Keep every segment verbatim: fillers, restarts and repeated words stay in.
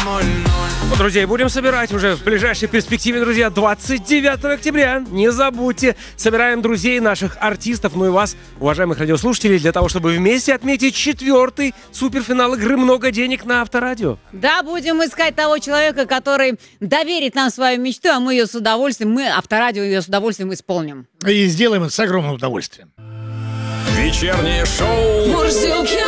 Вот, друзья, и будем собирать уже в ближайшей перспективе, друзья, двадцать девятого октября. Не забудьте, собираем друзей, наших артистов, ну и вас, уважаемых радиослушателей, для того, чтобы вместе отметить четвертый суперфинал игры «Много денег» на Авторадио. Да, будем искать того человека, который доверит нам свою мечту, а мы ее с удовольствием, мы, Авторадио, ее с удовольствием исполним. И сделаем это с огромным удовольствием. Вечернее шоу Мурзилки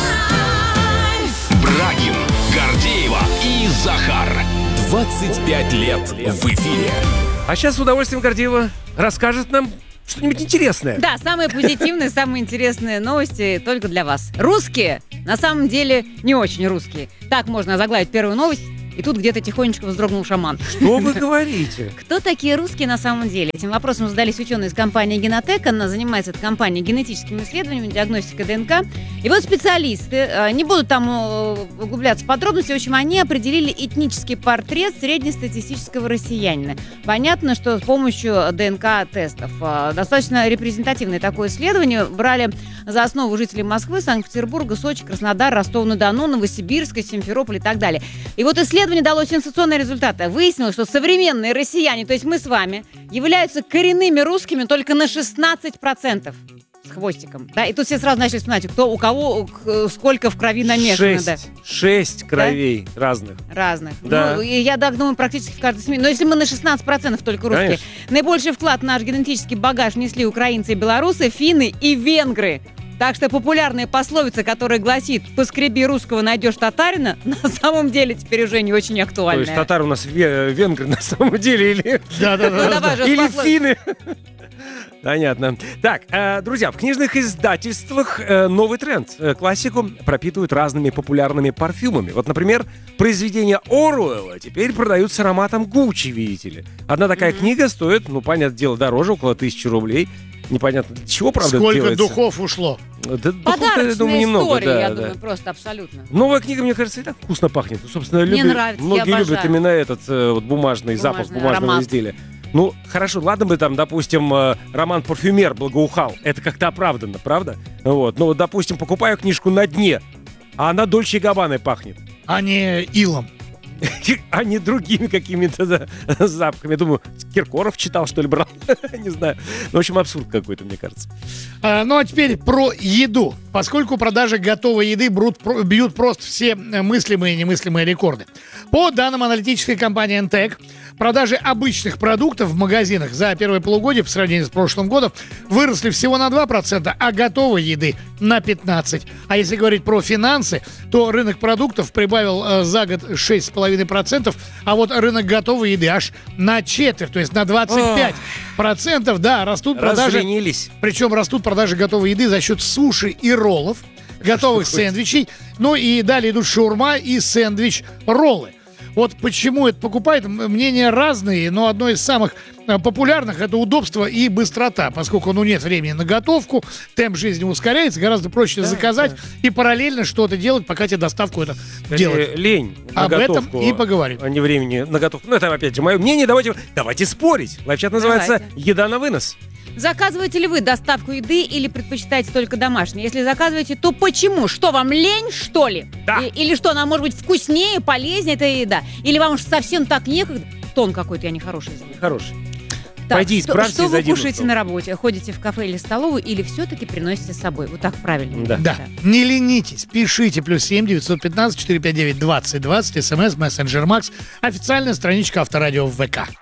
лайф. Брагин, Гордеева и Захар. двадцать пять лет в эфире. А сейчас с удовольствием Гордеева расскажет нам что-нибудь интересное. Да, самые позитивные, самые интересные новости только для вас. Русские, на самом деле, не очень русские. Так можно озаглавить первую новость. И тут где-то тихонечко вздрогнул шаман. Что вы говорите? Кто такие русские на самом деле? Этим вопросом задались ученые из компании Генотек. Она занимается этой компанией генетическими исследованиями, диагностикой ДНК. И вот специалисты, не буду там углубляться в подробности, в общем, они определили этнический портрет среднестатистического россиянина. Понятно, что с помощью ДНК-тестов. Достаточно репрезентативное такое исследование. Брали за основу жителей Москвы, Санкт-Петербурга, Сочи, Краснодара, Ростова-на-Дону, Новосибирска, Симферополя и так далее. И вот исследование дало сенсационные результаты. Выяснилось, что современные россияне, то есть мы с вами, являются коренными русскими только на шестнадцать процентов. С хвостиком. Да? И тут все сразу начали вспоминать, кто у кого сколько в крови намешано. Шесть, да. шесть кровей да? разных. Разных. Да. Ну, я так думаю, практически в каждой семье. Но если мы на шестнадцать процентов только русские. Конечно. Наибольший вклад в наш генетический багаж внесли украинцы и белорусы, финны и венгры. Так что популярная пословица, которая гласит «поскреби русского, найдешь татарина», на самом деле теперь уже не очень актуальная. То есть татары у нас ве- венгры на самом деле или, или финны? Понятно. Так, э, друзья, в книжных издательствах э, новый тренд. Э, классику пропитывают разными популярными парфюмами. Вот, например, произведения Оруэлла теперь продают с ароматом Гуччи, видите ли. Одна такая mm-hmm. книга стоит, ну, понятное дело, дороже, около тысячи рублей. Непонятно, для чего, правда, Сколько это делается. духов ушло? Да, подарочная я думаю, немного, история, да, я да. думаю, просто абсолютно. Новая книга, мне кажется, и так вкусно пахнет. Ну, собственно, мне люби... нравится, многие я любят именно этот э, вот бумажный, бумажный запах бумажного аромат. изделия. Ну, хорошо, ладно бы там, допустим, э, роман «Парфюмер» благоухал. Это как-то оправданно, правда? Вот. Ну, вот, допустим, покупаю книжку «На дне», а она Дольче и Габбаной пахнет. А не илом. А не другими какими-то да, запахами. Я думаю, Киркоров читал, что ли, брал? Не знаю. Ну, в общем, абсурд какой-то, мне кажется. А, ну, а теперь про еду. Поскольку продажи готовой еды бьют, бьют просто все мыслимые и немыслимые рекорды. По данным аналитической компании Энтек, продажи обычных продуктов в магазинах за первое полугодие по сравнению с прошлым годом выросли всего на два процента, а готовой еды на пятнадцать процентов. А если говорить про финансы, то рынок продуктов прибавил э, за год шесть целых пять десятых процента, а вот рынок готовой еды аж на четверть, то есть на двадцать пять процентов. Да, растут продажи. Разленились. Причем растут продажи готовой еды за счет суши и роллов, готовых сэндвичей. Ну и далее идут шаурма и сэндвич-роллы. Вот почему это покупают, мнения разные, но одно из самых популярных — это удобство и быстрота, поскольку ну, нет времени на готовку, темп жизни ускоряется, гораздо проще да, заказать да. и параллельно что-то делать, пока тебе доставку это делать. Лень на Об готовку, этом и поговорим. А не времени на готовку. Ну, это опять же мое мнение. Давайте, давайте спорить. Лайфчат называется давайте. «Еда на вынос». Заказываете ли вы доставку еды или предпочитаете только домашнее? Если заказываете, то почему? Что, вам лень, что ли? Да. И, или что, она может быть вкуснее, полезнее, эта еда? Или вам уж совсем так некогда? Тон какой-то я нехороший. Нехороший. Так, Пойди что, исправься что и вы зайди кушаете на работе? Ходите в кафе или столовую, или все-таки приносите с собой? Вот так правильно. Да. да. Не ленитесь, пишите плюс семь девятьсот пятнадцать четыреста пятьдесят девять двадцать двадцать, смс, мессенджер Макс, официальная страничка Авторадио в ВК.